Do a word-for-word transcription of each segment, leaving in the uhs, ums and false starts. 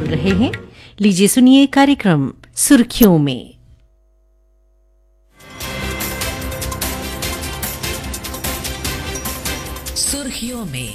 रहे हैं। लीजिए सुनिए कार्यक्रम सुर्खियों में। सुर्खियों में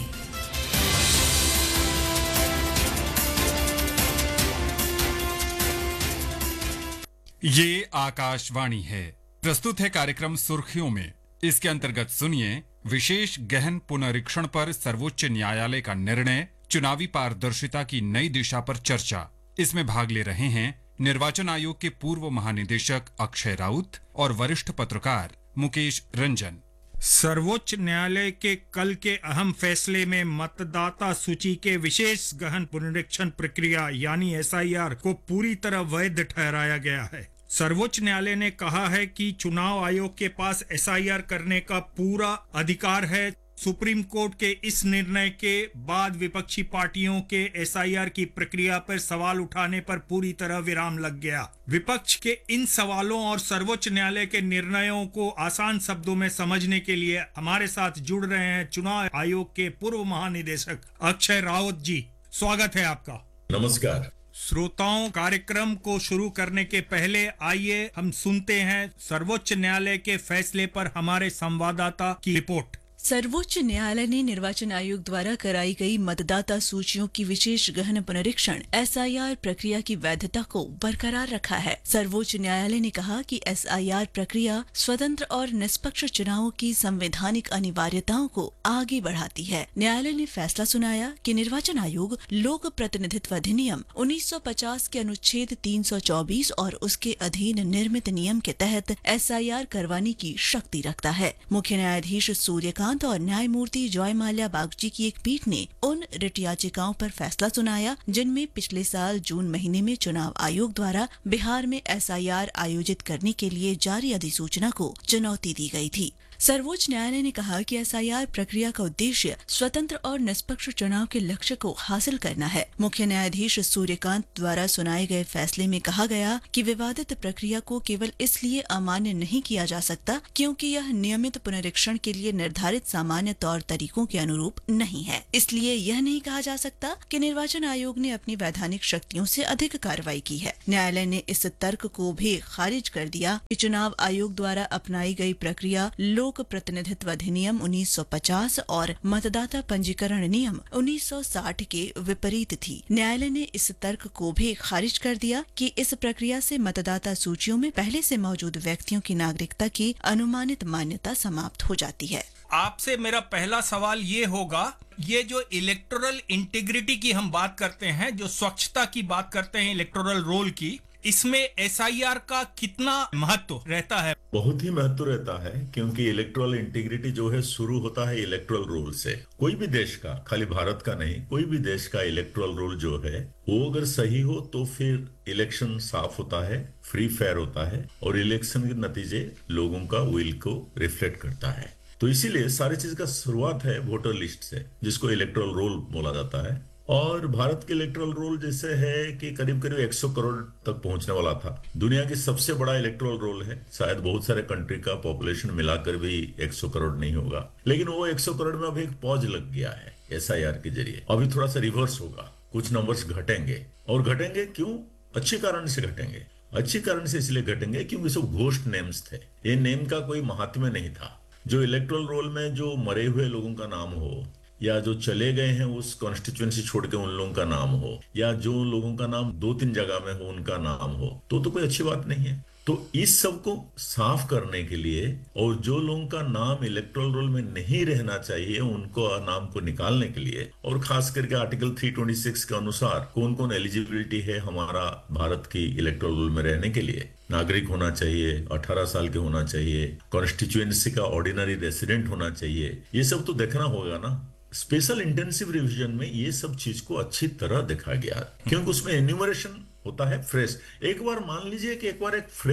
ये आकाशवाणी है। प्रस्तुत है कार्यक्रम सुर्खियों में। इसके अंतर्गत सुनिए विशेष गहन पुनरीक्षण पर सर्वोच्च न्यायालय का निर्णय, चुनावी पारदर्शिता की नई दिशा पर चर्चा। इसमें भाग ले रहे हैं निर्वाचन आयोग के पूर्व महानिदेशक अक्षय राउत और वरिष्ठ पत्रकार मुकेश रंजन। सर्वोच्च न्यायालय के कल के अहम फैसले में मतदाता सूची के विशेष गहन पुनरीक्षण प्रक्रिया यानी एस आई आर को पूरी तरह वैध ठहराया गया है। सर्वोच्च न्यायालय ने कहा है कि चुनाव आयोग के पास एस आई आर करने का पूरा अधिकार है। सुप्रीम कोर्ट के इस निर्णय के बाद विपक्षी पार्टियों के एस आई आर की प्रक्रिया पर सवाल उठाने पर पूरी तरह विराम लग गया। विपक्ष के इन सवालों और सर्वोच्च न्यायालय के निर्णयों को आसान शब्दों में समझने के लिए हमारे साथ जुड़ रहे हैं चुनाव आयोग के पूर्व महानिदेशक अक्षय राउत जी। स्वागत है आपका। नमस्कार। श्रोताओं, कार्यक्रम को शुरू करने के पहले आइए हम सुनते हैं सर्वोच्च न्यायालय के फैसले पर हमारे संवाददाता की रिपोर्ट। सर्वोच्च न्यायालय ने निर्वाचन आयोग द्वारा कराई गई मतदाता सूचियों की विशेष गहन पुनरीक्षण एस आई आर प्रक्रिया की वैधता को बरकरार रखा है। सर्वोच्च न्यायालय ने कहा कि एस आई आर प्रक्रिया स्वतंत्र और निष्पक्ष चुनावों की संवैधानिक अनिवार्यताओं को आगे बढ़ाती है। न्यायालय ने फैसला सुनाया कि निर्वाचन आयोग लोक प्रतिनिधित्व अधिनियम उन्नीस सौ पचास के अनुच्छेद तीन सौ चौबीस और उसके अधीन निर्मित नियम के तहत एस आई आर करवाने की शक्ति रखता है। मुख्य न्यायाधीश सूर्यकांत और न्यायमूर्ति जॉय माल्या बागची की एक पीठ ने उन रिट याचिकाओं पर फैसला सुनाया जिनमें पिछले साल जून महीने में चुनाव आयोग द्वारा बिहार में एस आई आर आयोजित करने के लिए जारी अधिसूचना को चुनौती दी गई थी। सर्वोच्च न्यायालय ने कहा कि एस आई आर प्रक्रिया का उद्देश्य स्वतंत्र और निष्पक्ष चुनाव के लक्ष्य को हासिल करना है। मुख्य न्यायाधीश सूर्यकांत द्वारा सुनाए गए फैसले में कहा गया कि विवादित प्रक्रिया को केवल इसलिए अमान्य नहीं किया जा सकता क्योंकि यह नियमित पुनरीक्षण के लिए निर्धारित सामान्य तौर तरीकों के अनुरूप नहीं है। इसलिए यह नहीं कहा जा सकता कि निर्वाचन आयोग ने अपनी वैधानिक शक्तियों से अधिक कार्रवाई की है। न्यायालय ने इस तर्क को भी खारिज कर दिया कि चुनाव आयोग द्वारा अपनाई गई प्रक्रिया लोक प्रतिनिधित्व अधिनियम उन्नीस सौ पचास और मतदाता पंजीकरण नियम उन्नीस सौ साठ के विपरीत थी। न्यायालय ने इस तर्क को भी खारिज कर दिया कि इस प्रक्रिया से मतदाता सूचियों में पहले से मौजूद व्यक्तियों की नागरिकता की अनुमानित मान्यता समाप्त हो जाती है। आपसे मेरा पहला सवाल ये होगा, ये जो इलेक्टोरल इंटीग्रिटी की हम बात करते हैं, जो स्वच्छता की बात करते हैं इलेक्टोरल रोल की, इसमें एस आई आर का कितना महत्व रहता है? बहुत ही महत्व रहता है क्योंकि इलेक्टोरल इंटीग्रिटी जो है शुरू होता है इलेक्टोरल रोल से। कोई भी देश का, खाली भारत का नहीं, कोई भी देश का इलेक्टोरल रोल जो है वो अगर सही हो तो फिर इलेक्शन साफ होता है, फ्री फेयर होता है और इलेक्शन के नतीजे लोगों का विल को रिफ्लेक्ट करता है। तो इसीलिए सारी चीज का शुरुआत है वोटर लिस्ट से, जिसको इलेक्टोरल रोल बोला जाता है। और भारत के इलेक्टोरल रोल जैसे है कि करीब करीब सौ करोड़ तक पहुंचने वाला था। दुनिया की सबसे बड़ा इलेक्टोरल रोल है। शायद बहुत सारे कंट्री का पॉपुलेशन मिलाकर भी सौ करोड़ नहीं होगा, लेकिन वो सौ करोड़ में अभी एक पॉज लग गया है एस आई आर के जरिए। अभी थोड़ा सा रिवर्स होगा, कुछ नंबर्स घटेंगे। और घटेंगे क्यों? अच्छे कारण से घटेंगे। अच्छे कारण से इसलिए घटेंगे क्योंकि सब घोस्ट नेम्स थे। ये नेम का कोई महात्म्य नहीं था। जो इलेक्टोरल रोल में जो मरे हुए लोगों का नाम हो या जो चले गए हैं उस कॉन्स्टिट्यूएंसी छोड़ के उन लोगों का नाम हो या जो लोगों का नाम दो तीन जगह में हो उनका नाम हो, तो तो कोई अच्छी बात नहीं है। तो इस सब को साफ करने के लिए और जो लोगों का नाम इलेक्टोरल रोल में नहीं रहना चाहिए उनको नाम को निकालने के लिए, और खास करके आर्टिकल तीन सौ छब्बीस के अनुसार कौन कौन एलिजिबिलिटी है हमारा भारत की इलेक्टोरल रोल में रहने के लिए, नागरिक होना चाहिए, अठारह साल के होना चाहिए, कॉन्स्टिट्यूएंसी का ऑर्डिनरी रेसिडेंट होना चाहिए, ये सब तो देखना होगा ना। स्पेशल इंटेंसिव रिवीजन में ये सब चीज को अच्छी तरह देखा गया क्योंकि उसमें एन्यूमरेशन होता है फ्रेश। एक बार मान लीजिए कि एक बार एक फ्रेश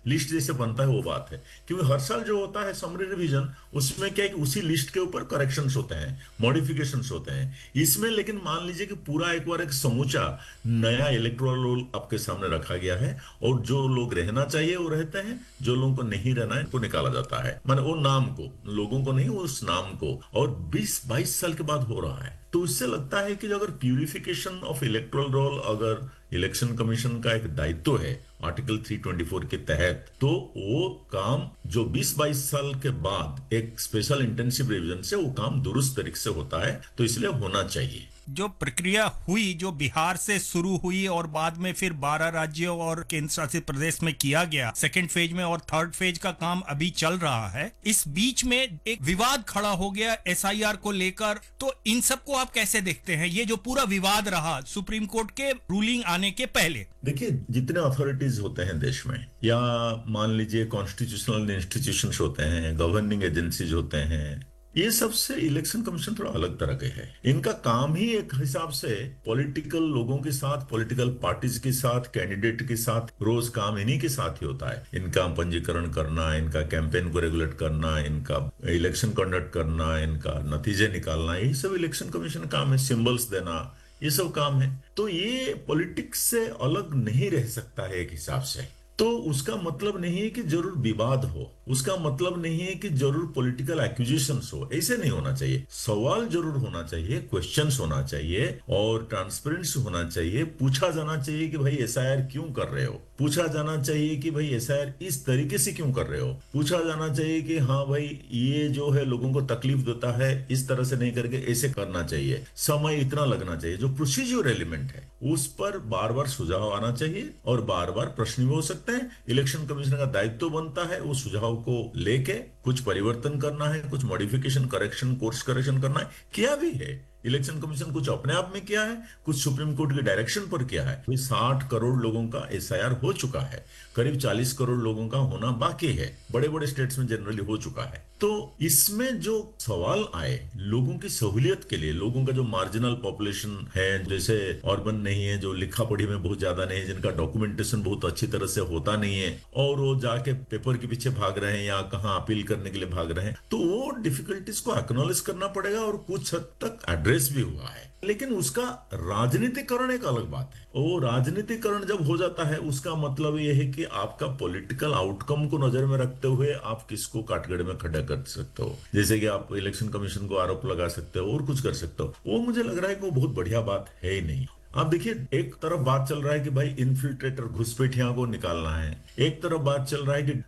लिस्ट जैसे बनता है वो बात है, क्योंकि हर साल जो होता है समरी रिवीजन, उसमें क्या है कि उसी लिस्ट के ऊपर करेक्शंस होते हैं, मॉडिफिकेशंस होते हैं इसमें। लेकिन मान लीजिए कि पूरा एक बार एक समूचा नया इलेक्टोरल रोल आपके सामने रखा गया है, और जो लोग रहना चाहिए वो रहते हैं, जो लोगों को नहीं रहना है उनको निकाला जाता है, माने वो नाम को, लोगों को नहीं, उस नाम को। और बीस बाईस साल के बाद हो रहा है, तो इससे लगता है कि जो अगर प्यूरिफिकेशन ऑफ इलेक्टोरल रोल अगर इलेक्शन कमीशन का एक दायित्व है आर्टिकल तीन सौ चौबीस के तहत, तो वो काम जो बीस बाईस साल के बाद एक स्पेशल इंटेंसिव रिवीजन से वो काम दुरुस्त तरीके से होता है, तो इसलिए होना चाहिए। जो प्रक्रिया हुई, जो बिहार से शुरू हुई और बाद में फिर बारह राज्यों और केंद्र शासित प्रदेश में किया गया, सेकंड फेज में और थर्ड फेज का काम अभी चल रहा है, इस बीच में एक विवाद खड़ा हो गया एसआईआर को लेकर। तो इन सबको आप कैसे देखते हैं, ये जो पूरा विवाद रहा सुप्रीम कोर्ट के रूलिंग आने के पहले? देखिए, जितने अथॉरिटीज होते हैं देश में, या मान लीजिए कॉन्स्टिट्यूशनल इंस्टीट्यूशंस होते हैं, गवर्निंग एजेंसीज होते हैं, ये सबसे इलेक्शन कमीशन थोड़ा अलग तरह के है। इनका काम ही एक हिसाब से पॉलिटिकल लोगों के साथ, पॉलिटिकल पार्टीज के साथ, कैंडिडेट के साथ रोज काम इन्हीं के साथ ही होता है। इनका पंजीकरण करना, इनका कैंपेन को रेगुलेट करना, इनका इलेक्शन कंडक्ट करना, इनका नतीजे निकालना, यही सब इलेक्शन कमीशन काम है। सिंबल्स देना, ये सब काम है। तो ये पॉलिटिक्स से अलग नहीं रह सकता है एक हिसाब से। तो उसका मतलब नहीं है कि जरूर विवाद हो, उसका मतलब नहीं है कि जरूर पॉलिटिकल एक्यूजिशंस हो, ऐसे नहीं होना चाहिए। सवाल जरूर होना चाहिए, क्वेश्चंस होना चाहिए और ट्रांसपेरेंसी होना चाहिए। पूछा जाना चाहिए कि भाई एसआईआर क्यों कर रहे हो, पूछा जाना चाहिए कि भाई एसआईआर इस तरीके से क्यों कर रहे हो, पूछा जाना चाहिए कि हाँ भाई ये जो है लोगों को तकलीफ देता है, इस तरह से नहीं करके ऐसे करना चाहिए, समय इतना लगना चाहिए। जो प्रोसीजर एलिमेंट है उस पर बार बार सुझाव आना चाहिए और बार बार प्रश्न भी हो सकते हैं। इलेक्शन कमीशन का दायित्व बनता है वो सुझाव को लेके कुछ परिवर्तन करना है, कुछ मॉडिफिकेशन, करेक्शन, कोर्स करेक्शन करना है, किया भी है। इलेक्शन कमीशन कुछ अपने आप में किया है, कुछ सुप्रीम कोर्ट के डायरेक्शन पर किया है। साठ करोड़ लोगों का एसआईआर हो चुका है, करीब चालीस करोड़ लोगों का होना बाकी है, बड़े बड़े स्टेट्स में जनरली हो चुका है। तो इसमें जो सवाल आए लोगों की सहूलियत के लिए, लोगों का जो मार्जिनल पॉपुलेशन है, जैसे अर्बन नहीं है, जो लिखा पढ़ी में बहुत ज्यादा नहीं है, जिनका डॉक्यूमेंटेशन बहुत अच्छी तरह से होता नहीं है और वो जाके पेपर के पीछे भाग रहे हैं या कहाँ अपील करने के लिए भाग रहे हैं, तो वो डिफिकल्टीज को एक्नॉलेज करना पड़ेगा और कुछ हद तक एड्रेस भी हुआ है। लेकिन उसका राजनीतिकरण एक अलग बात है। वो राजनीतिकरण जब हो जाता है उसका मतलब यह है कि आपका पॉलिटिकल आउटकम को नजर में रखते हुए आप किसको काटगड़े में खड़ा कर सकते हो, जैसे कि आप इलेक्शन कमीशन को आरोप लगा सकते हो और कुछ कर सकते हो। वो मुझे लग रहा है कि वो बहुत बढ़िया बात है ही नहीं। आप देखिए, एक तरफ बात चल रहा है कि भाई इन्फिल्ट्रेटर, घुसपैठिया को निकालना है, एक तरफ बात चल रहा है कि